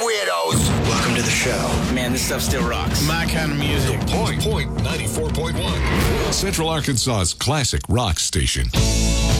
weirdos. Welcome to the show. Man, this stuff still rocks. My kind of music. Point 94.1. Central Arkansas's classic rock station.